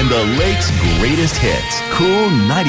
and the Lake's greatest hits. Cool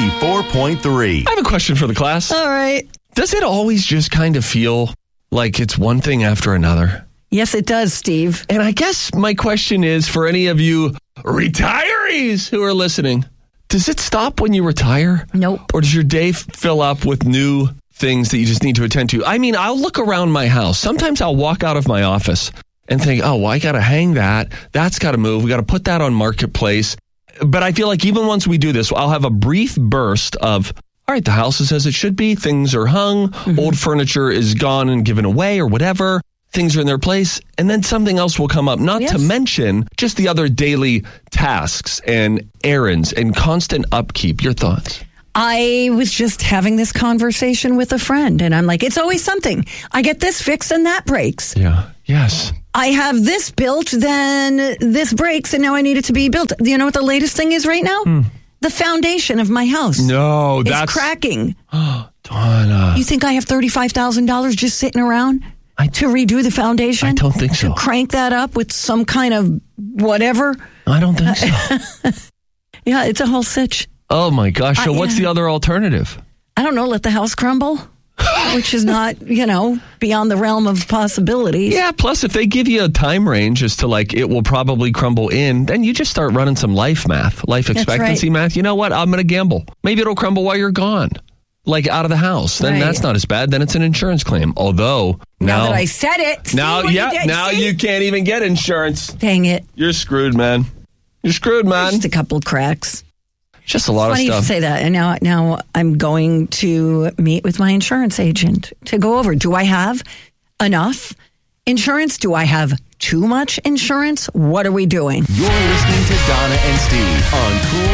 94.3. I have a question for the class. All right. Does it always just kind of feel like it's one thing after another? Yes, it does, Steve. And I guess my question is for any of you retirees who are listening, does it stop when you retire? Nope. Or does your day fill up with new things that you just need to attend to? I mean, I'll look around my house. Sometimes I'll walk out of my office and think, oh, well, I got to hang that. That's got to move. We got to put that on Marketplace. But I feel like even once we do this, I'll have a brief burst of, all right, the house is as it should be. Things are hung. Old furniture is gone and given away or whatever. Things are in their place. And then something else will come up, not to mention just the other daily tasks and errands and constant upkeep. Your thoughts? I was just having this conversation with a friend, and I'm like, it's always something. I get this fixed and that breaks. Yeah. Yes. I have this built, then this breaks, and now I need it to be built. Do you know what the latest thing is right now? The foundation of my house. No, that's cracking. Donna. You think I have $35,000 just sitting around to redo the foundation? I don't think so. To crank that up with some kind of whatever? I don't think so. Yeah, it's a whole sitch. Oh, my gosh. So what's the other alternative? I don't know, let the house crumble, which is not, beyond the realm of possibilities. Yeah, plus if they give you a time range as to like it will probably crumble in, then you just start running some life expectancy math. You know what? I'm going to gamble. Maybe it'll crumble while you're gone, like out of the house. Then that's not as bad. Then it's an insurance claim. Although now that I said it. Now you can't even get insurance. Dang it. You're screwed, man. You're screwed, man. Just a couple cracks. Just a lot of stuff. Funny you say that. And now I'm going to meet with my insurance agent to go over. Do I have enough insurance? Do I have too much insurance? What are we doing? You're listening to Donna and Steve on Cool